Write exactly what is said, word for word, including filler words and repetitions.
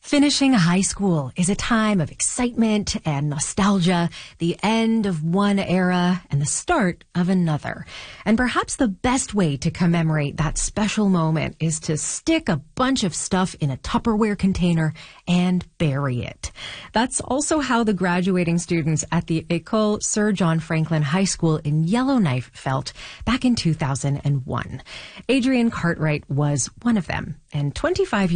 Finishing high school is a time of excitement and nostalgia, the end of one era and the start of another. And perhaps the best way to commemorate that special moment is to stick a bunch of stuff in a Tupperware container and bury it. That's also how the graduating students at the École Sir John Franklin High School in Yellowknife felt back in two thousand one. Adrian Cartwright was one of them, and twenty-five